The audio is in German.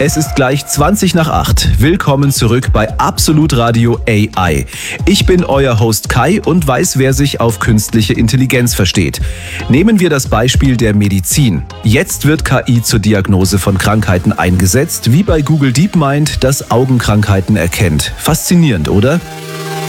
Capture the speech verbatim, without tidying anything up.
Es ist gleich zwanzig nach acht. Willkommen zurück bei Absolut Radio A I. Ich bin euer Host Kai und weiß, wer sich auf künstliche Intelligenz versteht. Nehmen wir das Beispiel der Medizin. Jetzt wird K I zur Diagnose von Krankheiten eingesetzt, wie bei Google DeepMind, das Augenkrankheiten erkennt. Faszinierend, oder?